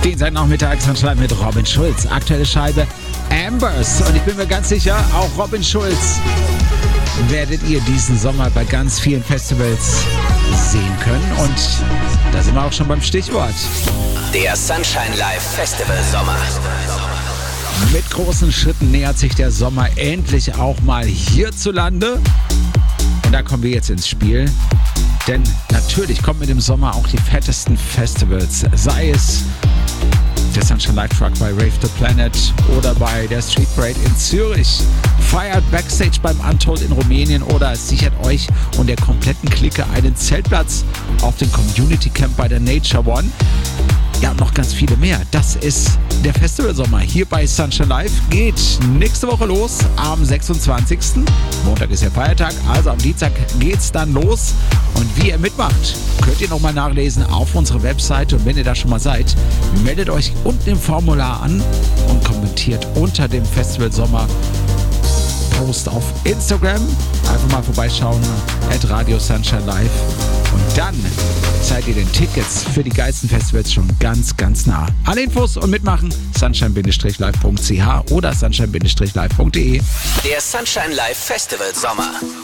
Dienstagnachmittag Sunshine mit Robin Schulz. Aktuelle Scheibe Ambers. Und ich bin mir ganz sicher, auch Robin Schulz werdet ihr diesen Sommer bei ganz vielen Festivals sehen können. Und da sind wir auch schon beim Stichwort. Der Sunshine Live Festival Sommer. Mit großen Schritten nähert sich der Sommer endlich auch mal hierzulande. Und da kommen wir jetzt ins Spiel. Denn natürlich kommen mit dem Sommer auch die fettesten Festivals. Sei es der Sunshine Live Truck bei Rave the Planet oder bei der Street Parade in Zürich. Feiert Backstage beim Untold in Rumänien oder sichert euch und der kompletten Clique einen Zeltplatz auf dem Community Camp bei der Nature One. Ja, und noch ganz viele mehr. Das ist der Festivalsommer hier bei Sunshine Live. Geht nächste Woche los am 26. Montag ist ja Feiertag, also am Dienstag geht's dann los. Und wie ihr mitmacht, könnt ihr nochmal nachlesen auf unserer Webseite. Und wenn ihr da schon mal seid, meldet euch unten im Formular an und kommentiert unter dem Festivalsommer Post auf Instagram. Einfach mal vorbeischauen, @Radio Sunshine Live. Und dann seid ihr den Tickets für die geilsten Festivals schon ganz, ganz nah. Alle Infos und mitmachen sunshine-live.ch oder sunshine-live.de. Der Sunshine Live Festival Sommer.